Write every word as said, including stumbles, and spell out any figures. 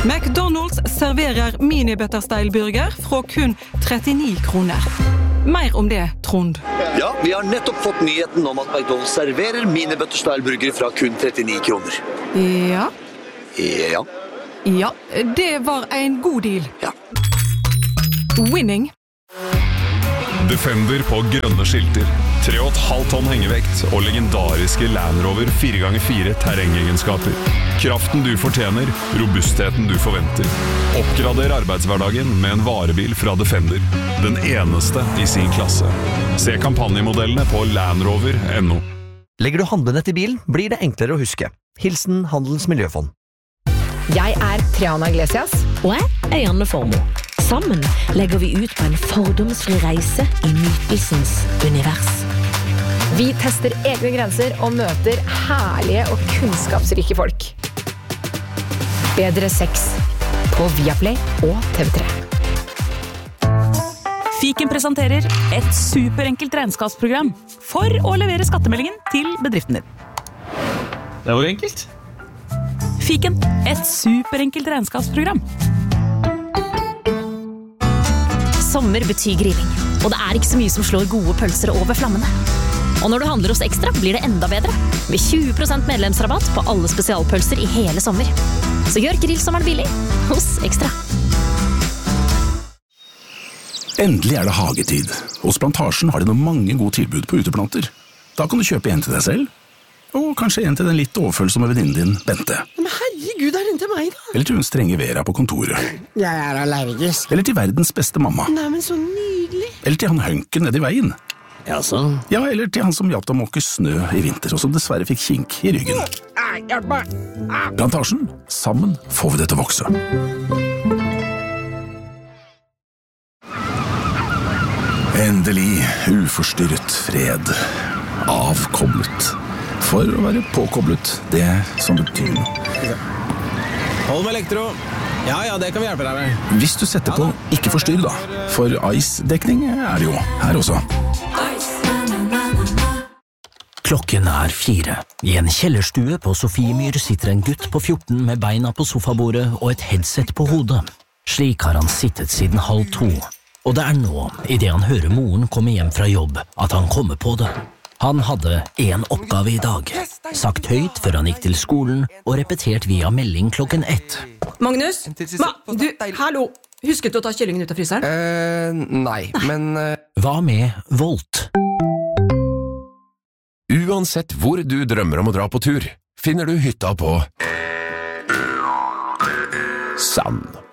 McDonald's serverer mini-butterstyle-burger fra kun trettini kroner. Mer om det, Trond. Ja, vi har nettopp fått nyheten om at McDonald's serverer mini-butterstyle-burger fra kun trettini kroner. Ja. Ja. Ja, det var en god deal. Ja. Winning. Defender på grønne skilter, tre og et halvt tonn hengevekt og legendariske Land Rover fire ganger fire terrengegenskaper. Kraften du fortjener, robustheten du forventer. Oppgrader arbeidshverdagen med en varebil fra Defender. Den eneste i sin klasse. Se kampanjemodellene på land rover punktum no. Legger du handlenett i bilen, blir det enklere å huske. Hilsen Handels Miljøfond. Jeg er Triana Iglesias. Og jeg er Janne Formo. Sammen legger vi ut på en fordomsfri reise i nytelsens univers. Vi tester egne grenser og møter herlige og kunnskapsrike folk. Bedre sex på Viaplay og T V tre. Fiken presenterer et superenkelt regnskapsprogram for å levere skattemeldingen til bedriften din. Det var enkelt. Fiken, et superenkelt regnskapsprogram. Sommer betyr grilling, og det er ikke så mye som slår gode pølser over flammene. Og når du handler hos Ekstra, blir det enda bedre, med tjue prosent medlemsrabatt på alle spesialpølser i hele sommer. Så gjør grillsommeren billig hos Ekstra. Endelig er det hagetid. Hos Plantasjen har de noen mange gode tilbud på uteplanter. Da kan du kjøpe en til deg selv, og kanskje en til den litt overfølsomme venninnen din, Bente. Men herregud, er den til meg da? Eller til hun strenge Vera på kontoret. Jeg er allergisk. Eller til verdens beste mamma. Nei, men så nydelig. Eller til han Hønken nede i veien. Ja, så? Ja, eller til han som hjalp deg å måke snø i vinter, og som dessverre fikk kink i ryggen. Hjelp meg! Plantasjen, sammen får vi det til å vokse. Endelig uforstyrret fred. Avkoblet. For å være påkoblet, det som betyr noe. Hold med elektro. Ja, ja, det kan vi hjelpe deg med. Hvis du setter på ikke forstyrr da, for ice-dekning er det jo her også. Klokken er fire. I en kjellerstue på Sofiemyr sitter en gutt på fjorten med beina på sofabordet og et headset på hodet. Slik har han sittet siden halv to. Og det er nå, i det han hører moren komme hjem fra jobb, at han kommer på det. Han hadde en oppgave i dag, sagt høyt før han gikk til skolen og repetert via melding klokken ett. Magnus? Ma, du, hallo! Husket du å ta kyllingen ut av fryseren? Eh, nei, men... Uh... Hva med Volt? Uansett hvor du drømmer om å dra på tur, finner du hytta på Sand.